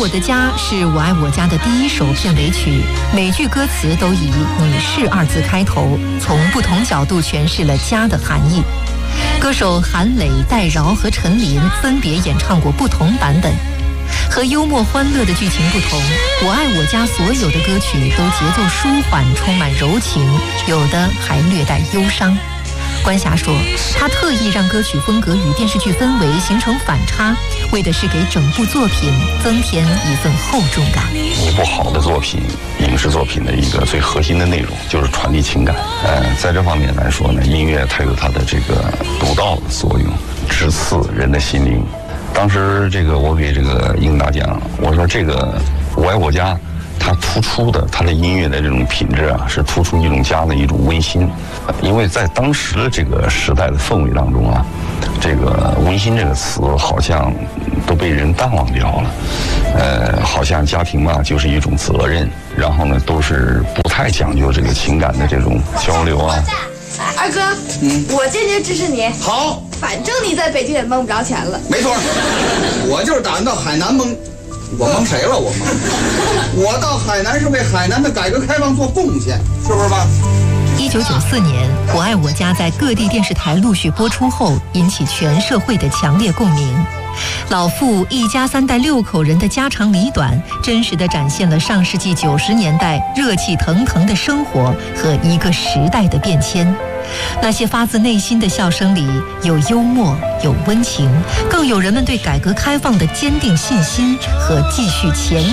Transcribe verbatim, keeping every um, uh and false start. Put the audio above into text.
我的家》是我爱我家的第一首片尾曲，每句歌词都以女士二字开头，从不同角度诠释了家的含义。歌手韩磊、戴娆和陈琳分别演唱过不同版本。和幽默欢乐的剧情不同，我爱我家所有的歌曲都节奏舒缓，充满柔情，有的还略带忧伤。关霞说，他特意让歌曲风格与电视剧氛围形成反差，为的是给整部作品增添一份厚重感。 一部好的作品，影视作品的一个最核心的内容就是传递情感。呃，在这方面来说呢，音乐它有它的这个独到的作用，直刺人的心灵。当时这个我给这个英达讲，我说这个我爱我家，它突出的它的音乐的这种品质啊，是突出一种家的一种温馨。因为在当时的这个时代的氛围当中啊，这个温馨这个词好像都被人淡忘掉了。呃，好像家庭嘛就是一种责任，然后呢都是不太讲究这个情感的这种交流啊。 二哥，嗯，我坚决支持你。 好， 反正你在北京也蒙不着钱了。 没错，我就是打算到海南蒙，我蒙谁了？我蒙，我到海南是为海南的改革开放做贡献，是不是吧？ 一九九四年，《我爱我家》在各地电视台陆续播出后，引起全社会的强烈共鸣。老妇一家三代六口人的家长里短，真实地展现了上世纪九十年代热气腾腾的生活和一个时代的变迁。那些发自内心的笑声里，有幽默，有温情，更有人们对改革开放的坚定信心和继续前